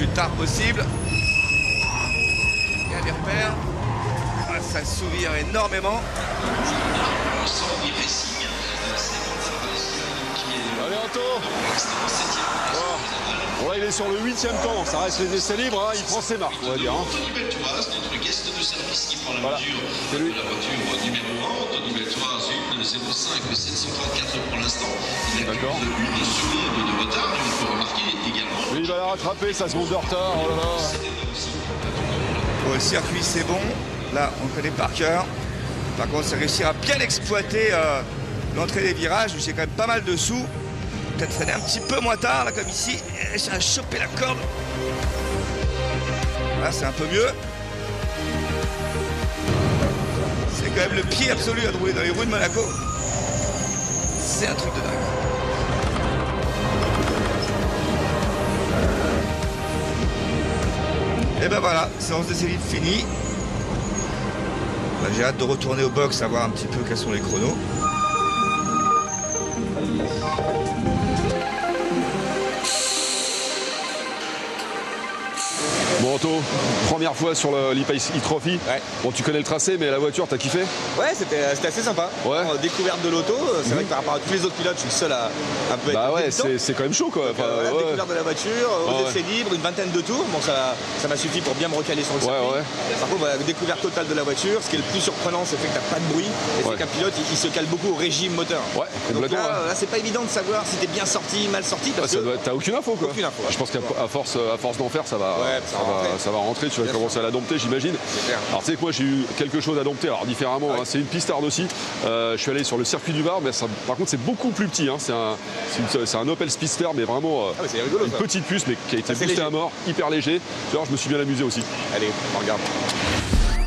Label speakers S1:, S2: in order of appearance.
S1: tard possible. Il y a des repères. Ah, ça sourire énormément.
S2: Allez Anto. Bon là il est sur le 8e temps, ça reste les essais libres, hein. Il prend ses marques on va dire.
S3: Anthony Beltoise, notre guest de service qui prend la
S2: Voilà.
S3: mesure
S2: C'est lui.
S3: de la voiture numéro 1. Anthony Beltoise, 1,05,734 pour l'instant. Il a
S2: D'accord.
S3: une seconde de retard, mais on peut remarquer également.
S2: Lui il va la rattraper, sa seconde de retard, oh là là.
S1: Bon, le circuit c'est bon. Là on connaît par cœur. Par contre c'est réussir à bien exploiter l'entrée des virages où j'ai quand même pas mal de sous. Peut-être freiner un petit peu moins tard là comme ici. Et j'ai chopé la corde. Là c'est un peu mieux. C'est quand même le pied absolu à rouler dans les roues de Monaco. C'est un truc de dingue. Et ben voilà, séance d'essai libre finie. Ben, j'ai hâte de retourner au box, savoir un petit peu quels sont les chronos.
S2: Bon Anto, première fois sur l'e-Pace e-Trophy.
S4: Ouais.
S2: Bon tu connais le tracé mais la voiture t'as kiffé?
S4: Ouais, c'était assez sympa.
S2: Ouais.
S4: Découverte de l'auto, c'est vrai que par rapport à tous les autres pilotes, je suis le seul à un peu
S2: Bah
S4: être
S2: ouais,
S4: débutant.
S2: c'est quand même chaud quoi. Enfin,
S4: Voilà,
S2: ouais.
S4: découverte de la voiture, aux
S2: Ouais.
S4: essais libres, une vingtaine de tours, bon ça m'a suffi pour bien me recaler sur le circuit.
S2: Ouais.
S4: Par contre, voilà, découverte totale de la voiture, ce qui est le plus surprenant, c'est le fait que t'as pas de bruit, et
S2: Ouais.
S4: c'est qu'un pilote, il se cale beaucoup au régime moteur.
S2: Ouais,
S4: Donc
S2: complètement.
S4: là, c'est pas évident de savoir si t'es bien sorti, mal sorti,
S2: Ah,
S4: parce
S2: ça
S4: que
S2: doit être- T'as aucune info quoi.
S4: Aucune info, ouais.
S2: Je pense qu'à force d'en faire, ça va,
S4: Ouais, ça va rentrer.
S2: tu vas
S4: Bien
S2: commencer à la dompter, j'imagine.
S4: C'est clair.
S2: Alors tu sais que moi j'ai eu quelque chose à dompter, alors différemment,
S4: Ouais.
S2: hein, c'est une pistard aussi. Je suis allé sur le circuit du Var, mais ça, par contre c'est beaucoup plus petit. Hein, c'est un Opel Speedster, mais vraiment
S4: Ah, mais c'est rigolo,
S2: une
S4: ça.
S2: petite puce, mais qui a été
S4: Assez
S2: boostée
S4: léger.
S2: à mort, hyper léger. Tu vois, je me suis bien amusé aussi.
S4: Allez, on regarde.